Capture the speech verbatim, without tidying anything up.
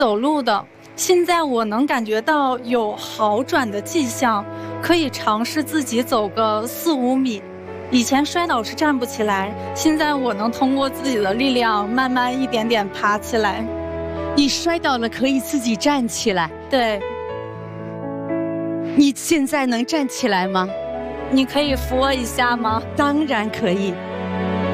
走路的，现在我能感觉到有好转的迹象，可以尝试自己走个四五米。以前摔倒是站不起来，现在我能通过自己的力量慢慢一点点爬起来。 你摔倒了可以自己站起来？ 对。 你现在能站起来吗？ 你可以扶我一下吗？ 当然可以。